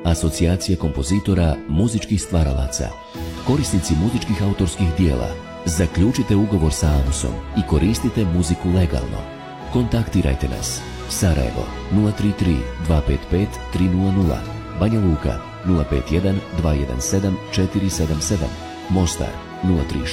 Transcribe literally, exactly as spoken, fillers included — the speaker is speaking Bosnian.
Asocijacija kompozitora muzičkih stvaralaca, korisnici muzičkih autorskih dijela. Zaključite ugovor sa AMUS-om i koristite muziku legalno. Kontaktirajte nas. Sarajevo nula tri tri dva pet pet tri nula nula, Banja Luka nula pet jedan dva jedan sedam četiri sedam sedam, Mostar nula tri